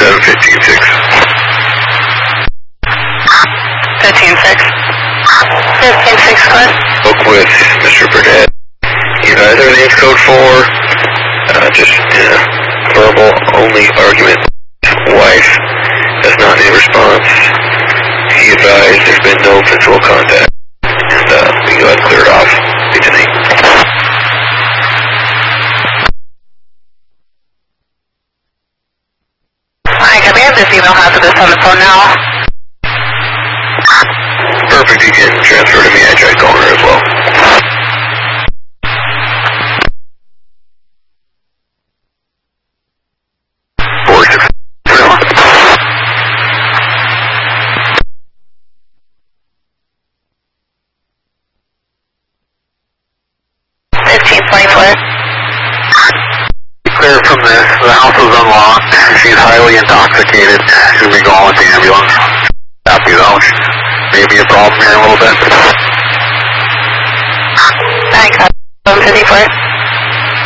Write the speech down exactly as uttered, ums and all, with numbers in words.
seven, fifteen six. fifteen six. fifteen six, clear. Spoke with Mister Burnett. You guys, everything's code four. Uh, just in a verbal only argument. Wife has not made a response. He advised there's been no physical contact. And uh, we can go ahead and clear it off. Good night. Hi, can we have this email hazardous on the phone now? Perfect, you can transfer to me. I tried calling her as well. Four six. Fifteen twenty-four. Clear from this. The house is unlocked. She's highly intoxicated. She'll be going with the ambulance. Happy though. Maybe a problem here a little bit. Thanks. one fifty-four.